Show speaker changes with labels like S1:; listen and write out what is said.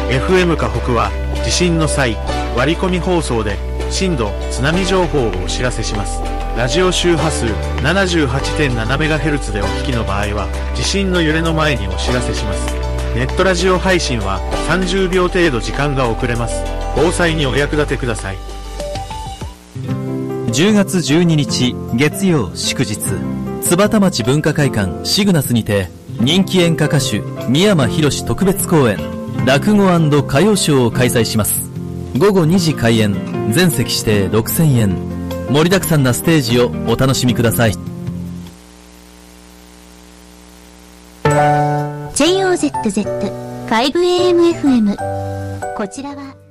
S1: FM 河北は地震の際、割り込み放送で震度、津波情報をお知らせします。ラジオ周波数 78.7MHz でお聞きの場合は、地震の揺れの前にお知らせします。ネットラジオ配信は30秒程度時間が遅れます。防災にお役立てください。
S2: 10月12日月曜祝日、津幡町文化会館シグナスにて人気演歌歌手三山ひろし特別公演落語&歌謡ショーを開催します。午後2時開演、全席指定6000円。盛りだくさんなステージをお楽しみください。
S3: JOZZ5AMFM、 こちらは